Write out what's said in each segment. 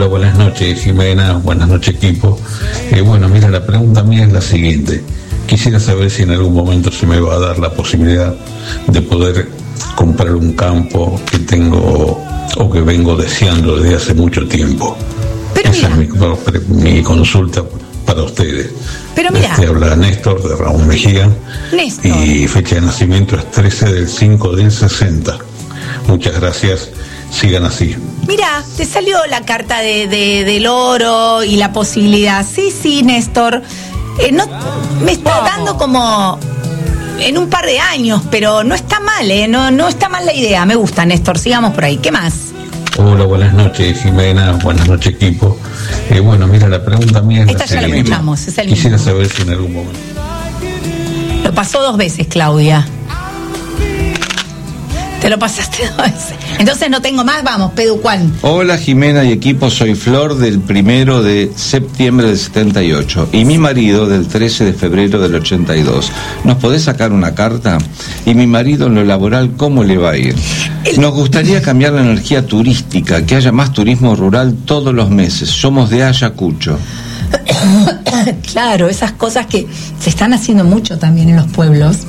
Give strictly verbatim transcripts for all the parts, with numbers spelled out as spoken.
Hola, buenas noches Jimena, buenas noches equipo. Eh, bueno, mira, la pregunta mía es la siguiente. Quisiera saber si en algún momento se me va a dar la posibilidad de poder comprar un campo que tengo o que vengo deseando desde hace mucho tiempo. Pero Esa mira. es mi, mi consulta para ustedes. Pero mira. Este habla Néstor de Raúl Mejía. Néstor. Y fecha de nacimiento es trece del cinco del sesenta. Muchas gracias. Sigan así. Mira, te salió la carta de, de, del oro y la posibilidad. Sí, sí, Néstor. Eh, no, me está dando como en un par de años, pero no está mal, ¿eh? No, no está mal la idea. Me gusta, Néstor. Sigamos por ahí. ¿Qué más? Hola, buenas noches Jimena, buenas noches equipo. Eh, bueno, mira, la pregunta mía es Esta la ya la siguiente. escuchamos, es el Quisiera mismo. saber si en algún momento... Lo pasó dos veces, Claudia. Te lo pasaste dos veces. Entonces no tengo más. Vamos, Pedu, ¿cuál? Hola Jimena y equipo, soy Flor del primero de septiembre del setenta y ocho y mi marido del trece de febrero del ochenta y dos. ¿Nos podés sacar una carta? Y mi marido en lo laboral, ¿cómo le va a ir? Nos gustaría cambiar la energía turística, que haya más turismo rural todos los meses. Somos de Ayacucho. Claro, esas cosas que se están haciendo mucho también en los pueblos.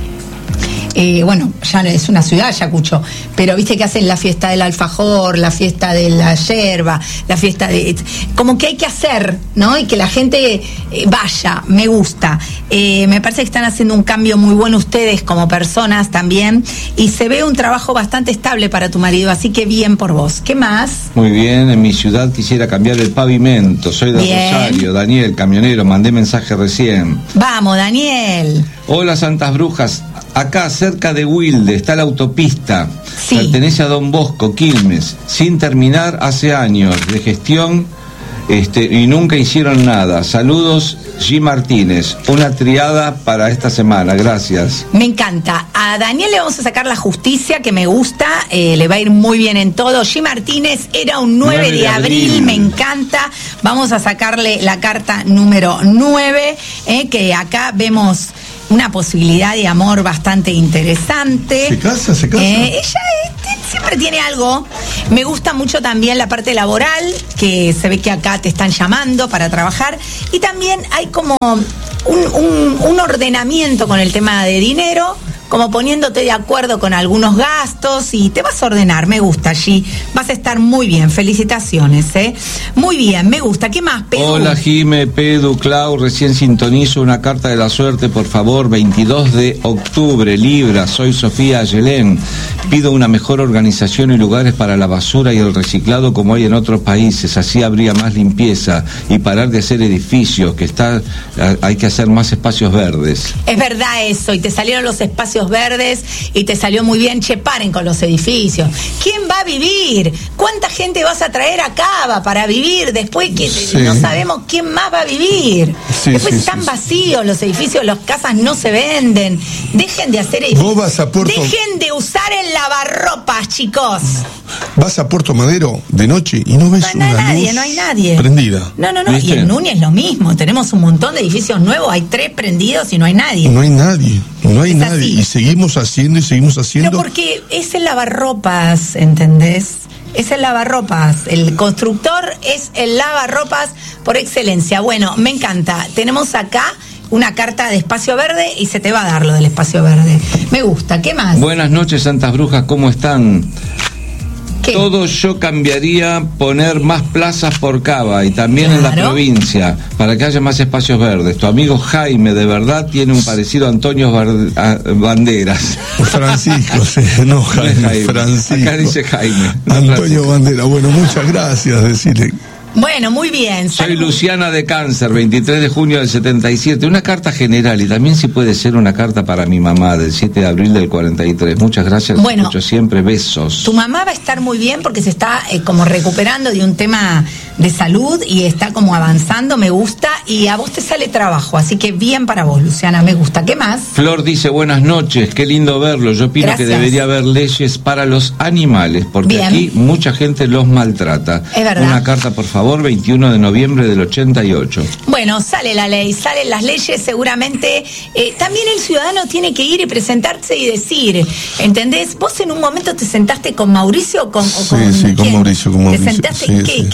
Eh, bueno, ya no es una ciudad, Ayacucho, pero viste que hacen la fiesta del alfajor, la fiesta de la yerba, la fiesta de... Como que hay que hacer, ¿no? Y que la gente eh, vaya, me gusta. Eh, me parece que están haciendo un cambio muy bueno ustedes como personas también, y se ve un trabajo bastante estable para tu marido, así que bien por vos. ¿Qué más? Muy bien, en mi ciudad quisiera cambiar el pavimento. Soy de Bien. Rosario, Daniel, camionero, mandé mensaje recién. Vamos, Daniel. Hola Santas Brujas, acá cerca de Wilde está la autopista, Sí. pertenece a Don Bosco, Quilmes, sin terminar hace años de gestión este, y nunca hicieron nada. Saludos, G. Martínez, una triada para esta semana, gracias. Me encanta. A Daniel le vamos a sacar la justicia, que me gusta, eh, le va a ir muy bien en todo. G. Martínez era un nueve de abril, me encanta. Vamos a sacarle la carta número nueve, eh, que acá vemos una posibilidad de amor bastante interesante. ¿Se casa? ¿Se casa? Eh, ella este, siempre tiene algo. Me gusta mucho también la parte laboral, que se ve que acá te están llamando para trabajar. Y también hay como un, un, un ordenamiento con el tema de dinero, como poniéndote de acuerdo con algunos gastos, y te vas a ordenar. Me gusta, allí vas a estar muy bien. Felicitaciones, ¿eh? Muy bien, me gusta. ¿Qué más, Pedro? Hola Jime, Pedu, Clau, recién sintonizo una carta de la suerte, por favor, veintidós de octubre, Libra, soy Sofía Ayelén. Pido una mejor organización y lugares para la basura y el reciclado como hay en otros países, así habría más limpieza y parar de hacer edificios, que está, hay que hacer más espacios verdes. Es verdad eso, y te salieron los espacios verdes y te salió muy bien. Che, paren con los edificios. ¿Quién va a vivir? ¿Cuánta gente vas a traer a Cava para vivir? Después que Sí. no sabemos quién más va a vivir. Sí, Después sí, están sí, vacíos los edificios, las casas no se venden. Dejen de hacer edificios. Vos vas a Puerto- Dejen de usar el lavarropas, chicos. Vas a Puerto Madero de noche y no ves No hay una nadie, luz no hay nadie. prendida. No, no, no. ¿Viste? Y en Núñez lo mismo. Tenemos un montón de edificios nuevos, hay tres prendidos y no hay nadie. No hay nadie, no hay Es nadie. así. Y seguimos haciendo y seguimos haciendo. Pero porque es el lavarropas, ¿entendés? Es el lavarropas. El constructor es el lavarropas por excelencia. Bueno, me encanta. Tenemos acá una carta de espacio verde y se te va a dar lo del espacio verde. Me gusta. ¿Qué más? Buenas noches Santas Brujas, ¿cómo están? ¿Qué? Todo yo cambiaría poner más plazas por Cava y también en la Claro. provincia para que haya más espacios verdes. Tu amigo Jaime de verdad tiene un parecido a Antonio Bar- a- Banderas. Francisco, sí, no Jaime, Jaime. Francisco. Acá dice Jaime. no Antonio Francisco. Bandera. Bueno, muchas gracias, decirle. Bueno, muy bien. Soy Salud. Luciana de Cáncer, veintitrés de junio del setenta y siete. Una carta general y también si puede ser una carta para mi mamá del siete de abril del cuarenta y tres. Muchas gracias, Bueno. escucho siempre, besos. Tu mamá va a estar muy bien porque se está eh, como recuperando de un tema de salud y está como avanzando, me gusta, y a vos te sale trabajo, así que bien para vos, Luciana, me gusta. ¿Qué más? Flor dice, buenas noches, qué lindo verlo. Yo opino Gracias. que debería haber leyes para los animales, porque Bien. aquí mucha gente los maltrata. Es verdad. Una carta, por favor, veintiuno de noviembre del ochenta y ocho. Bueno, sale la ley, salen las leyes, seguramente. Eh, también el ciudadano tiene que ir y presentarse y decir, ¿entendés? Vos en un momento te sentaste con Mauricio o con... o Sí, con sí, con ¿quién? Mauricio, con Mauricio, ¿Te sentaste? sí, ¿Qué, sí. ¿Qué le dijiste?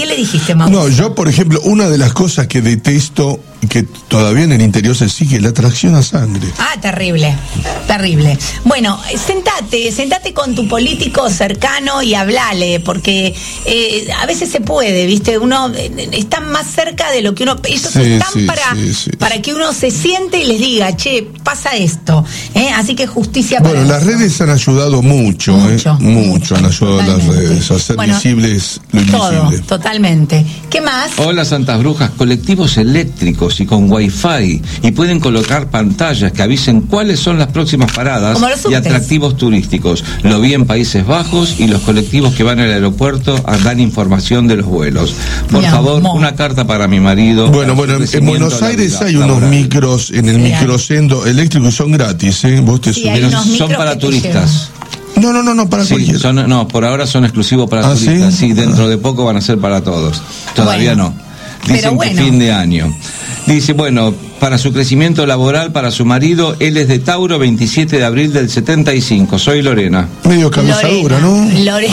dijiste, Mau? No, yo, por ejemplo, una de las cosas que detesto y que todavía en el interior se sigue es la atracción a sangre. Ah, terrible, terrible. Bueno, sentate, sentate con tu político cercano y hablale, porque eh, a veces se puede, ¿viste? Uno eh, está más cerca de lo que uno... Ellos Sí, están sí, para, sí, sí. para que uno se siente y les diga, che, pasa esto, ¿eh? Así que justicia para Bueno, las eso. redes han ayudado mucho, Mucho, ¿eh? Mucho han ayudado las totalmente. redes a hacer Bueno, visibles lo Todo, invisible. totalmente. ¿Qué más? Hola Santas Brujas, colectivos eléctricos y con wifi, y pueden colocar pantallas que avisen cuáles son las próximas paradas Como los y subtes. atractivos turísticos. Lo vi en Países Bajos y los colectivos que van al aeropuerto dan información de los vuelos. Por Mi favor, amor. una carta para mi marido. Bueno, para bueno, su en crecimiento Buenos Aires laboral. hay unos micros en el Sí, hay. microcentro eléctrico y son gratis, ¿eh? Vos te Sí, subís. hay Pero unos son micros para que te turistas. No, no, no, no, para Sí, cualquiera. son, no, por ahora son exclusivos para ¿Ah, turistas. sí? Sí, dentro de poco van a ser para todos. Todavía Bueno, no. Dicen pero bueno. que fin de año. Dice, bueno, para su crecimiento laboral, para su marido, él es de Tauro, veintisiete de abril del setenta y cinco. Soy Lorena. Medio cabezadura, ¿no? Lorena.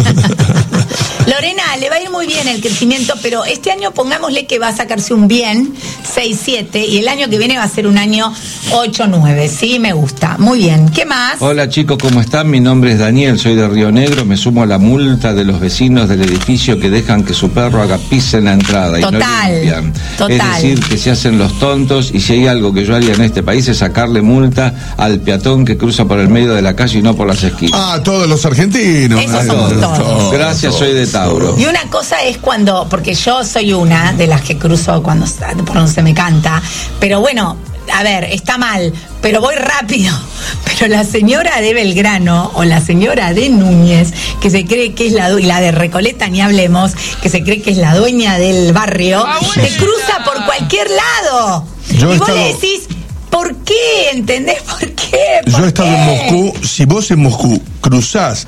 Lorena, le va a ir muy bien el crecimiento, pero este año pongámosle que va a sacarse un bien, seis siete, y el año que viene va a ser un año ocho nueve. Sí, me gusta. Muy bien. ¿Qué más? Hola chicos, ¿cómo están? Mi nombre es Daniel, soy de Río Negro. Me sumo a la multa de los vecinos del edificio que dejan que su perro haga pis en la entrada y Total, no limpian. total. Es decir, que se hacen los tontos, y si hay algo que yo haría en este país es sacarle multa al peatón que cruza por el medio de la calle y no por las esquinas. Ah, todos los argentinos. Esos eh, somos todos. Gracias, soy de Tauro. Y una cosa es cuando, porque yo soy una de las que cruzo cuando por donde se me canta, pero bueno, a ver, está mal, pero voy rápido. Pero la señora de Belgrano o la señora de Núñez, que se cree que es la dueña, y la de Recoleta ni hablemos, que se cree que es la dueña del barrio, te cruza por cualquier lado. Yo he y vos estado- le decís, ¿por qué? ¿Entendés por qué? ¿Por Yo he estado qué? en Moscú. Si vos en Moscú cruzás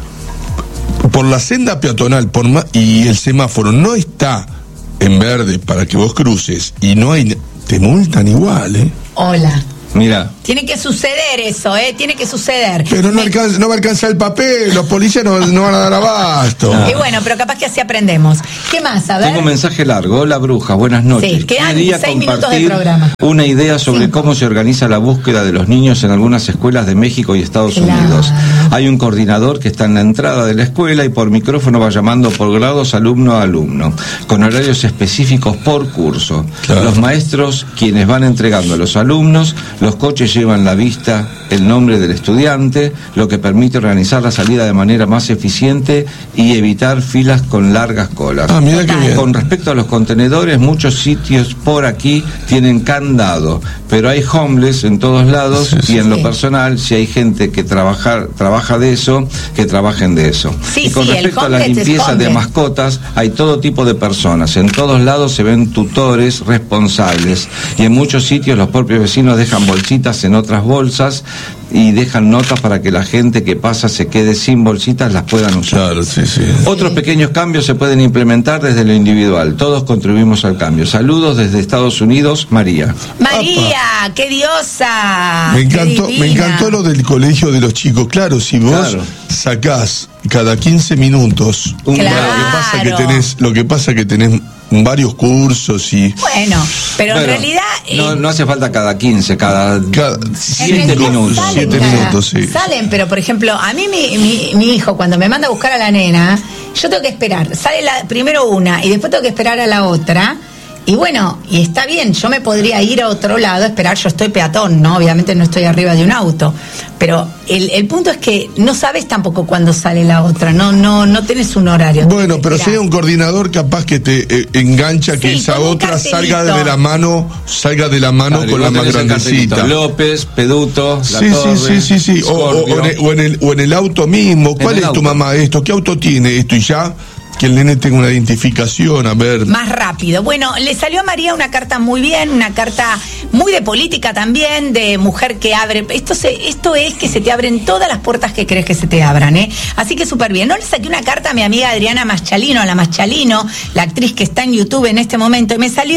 por la senda peatonal por ma- y el semáforo no está en verde para que vos cruces y no hay, te multan igual, ¿eh? Hola. Mira, Tiene que suceder eso, ¿eh? Tiene que suceder. Pero no, Me- alcanza, no va a alcanzar el papel, los policías no, no van a dar abasto. Y bueno, pero capaz que así aprendemos. ¿Qué más? A ver. tengo un mensaje largo. Hola bruja, buenas noches. Sí, quedan Quería seis minutos de compartir programa. una idea sobre Cinco. cómo se organiza la búsqueda de los niños en algunas escuelas de México y Estados Claro. Unidos. Hay un coordinador que está en la entrada de la escuela y por micrófono va llamando por grados alumno a alumno, con horarios específicos por curso. Claro. Los maestros, quienes van entregando a los alumnos, los coches llevan la vista, el nombre del estudiante, lo que permite organizar la salida de manera más eficiente y evitar filas con largas colas. Ah, mira qué bien. Con respecto a los contenedores, muchos sitios por aquí tienen candado, pero hay homeless en todos lados. Sí, sí, y en lo sí. personal, si hay gente que trabaja, trabaja de eso, que trabajen de eso. Sí, y con sí, el respecto a la homeless es limpieza de homeless. mascotas, hay todo tipo de personas. En todos lados se ven tutores responsables, y en muchos sitios los propios vecinos dejan bolsitas en otras bolsas y dejan notas para que la gente que pasa se quede sin bolsitas, las puedan usar. Claro, sí, sí. Otros pequeños cambios se pueden implementar desde lo individual. Todos contribuimos al cambio. Saludos desde Estados Unidos, María. María, qué diosa. Me qué encantó, me divina. encantó lo del colegio de los chicos. Claro, si vos Claro. sacás cada quince minutos, Un Claro. lo que pasa que Claro. tenés, lo que pasa que tenés varios cursos y Bueno, pero Bueno, en realidad. no, eh, no hace falta cada quince, cada, cada en siete realidad minutos. salen Siete cada- minutos, sí. Salen, pero por ejemplo, a mí mi, mi, mi hijo, cuando me manda a buscar a la nena, yo tengo que esperar. Sale la, primero una y después tengo que esperar a la otra. Y bueno, y está bien, yo me podría ir a otro lado a esperar, yo estoy peatón, ¿no? Obviamente no estoy arriba de un auto. Pero el, el punto es que no sabes tampoco cuándo sale la otra, no no no tenés un horario. bueno, pero si hay Esperá. un coordinador capaz que te eh, engancha que Sí, esa con un otra salga cartelito. de la mano, salga de la mano Padre, con la vos más tenés el cartelito. grandecita. López, Peduto, La Sí, Torre, sí, sí, sí, sí. O, o- Scorpio. o en el, o en el- o en el auto mismo. ¿Cuál el es tu auto. mamá esto? ¿Qué auto tiene esto? Y ya que el nene tenga una identificación, a ver. Más rápido. Bueno, le salió a María una carta muy bien, una carta muy de política también, de mujer que abre. Esto se, esto es que se te abren todas las puertas que crees que se te abran, ¿eh? Así que súper bien. No le saqué una carta a mi amiga Adriana Maschalino, a la Maschalino, la actriz que está en YouTube en este momento, y me salió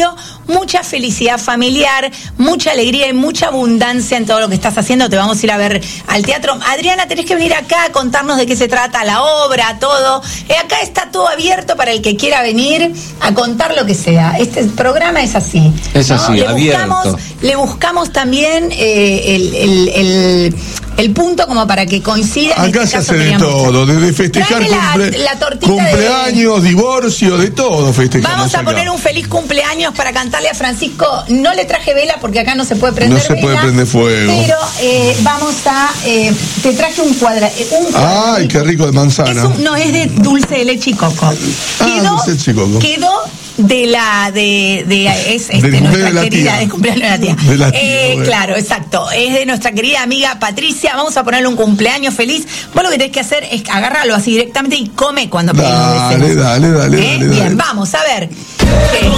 mucha felicidad familiar, mucha alegría y mucha abundancia en todo lo que estás haciendo. Te vamos a ir a ver al teatro. Adriana, tenés que venir acá a contarnos de qué se trata la obra, todo. Eh, acá está todo abierto para el que quiera venir a contar lo que sea. Este programa es así. Es ¿no? así, le abierto. Buscamos, le buscamos también eh, el, el, el, el punto como para que coincida. Acá este se caso hace de teníamos- todo, desde festejar Tráeme la- cumple- la tortita cumpleaños, divorcio, de todo festejamos. Vamos a acá. poner un feliz cumpleaños para cantarle a Francisco. No le traje vela porque acá no se puede prender No se puede vela, prender fuego. Pero eh, vamos a... Eh, te traje un cuadra... eh, un Ay, cuadradito. qué rico de Es manzana. un- no, es de dulce de leche y coco. Ah, Quedó, dulce de leche y coco. quedó de la de, de es este, Del cumpleaños nuestra de la querida tía. de cumpleaños de la tía. De la tía, Eh, bueno. claro, exacto. Es de nuestra querida amiga Patricia. Vamos a ponerle un cumpleaños feliz. Vos lo que tenés que hacer es agarrarlo así directamente y come cuando pegue los Dale, deseos. dale, dale, ¿Eh? dale, Bien, dale. vamos a ver. Eh,